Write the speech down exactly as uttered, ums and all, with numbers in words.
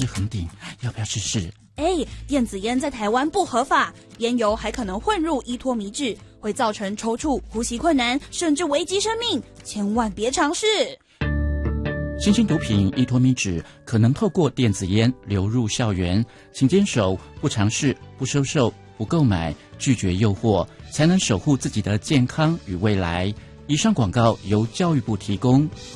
志恒鼎，要不要试试？ 哎，电子烟在台湾不合法，烟油还可能混入依托米脂，会造成抽搐、呼吸困难，甚至危及生命，千万别尝试。 新型毒品依托米脂可能透过电子烟流入校园，请坚守不尝试、不收受、不购买，拒绝诱惑，才能守护自己的健康与未来。以上广告由教育部提供。